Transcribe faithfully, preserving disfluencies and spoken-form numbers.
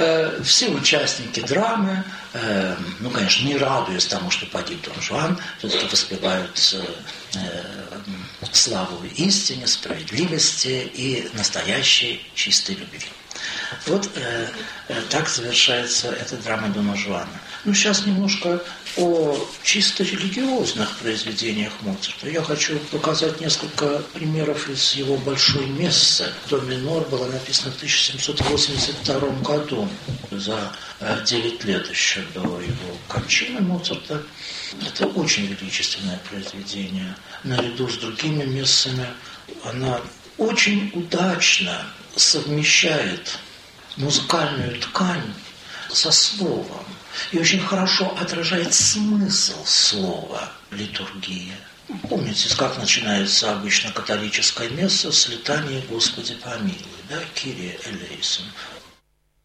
э, все участники драмы, э, ну, конечно, не радуясь тому, что погиб Дон Жуан, все-таки воспевают э, славу истине, справедливости и настоящей чистой любви. Вот э, э, так завершается эта драма Дона Жуана. Ну, сейчас немножко о чисто религиозных произведениях Моцарта. Я хочу показать несколько примеров из его большой мессы. «До минор» была написана в тысяча семьсот восемьдесят втором году, за девять лет еще до его кончины Моцарта. Это очень величественное произведение. Наряду с другими мессами она очень удачно совмещает музыкальную ткань со словом и очень хорошо отражает смысл слова литургия. Помните, как начинается обычно католическая месса с летания «Господи помилуй», да, «Кирия элейсон».